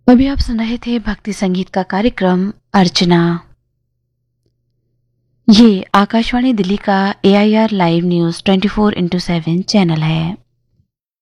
अभी आप सुन रहे थे भक्ति संगीत का कार्यक्रम अर्चना। ये आकाशवाणी दिल्ली का AIR लाइव न्यूज 24/7 चैनल है।